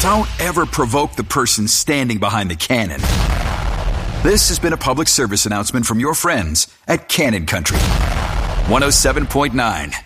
Don't ever provoke the person standing behind the cannon. This has been a public service announcement from your friends at Cannon Country. 107.9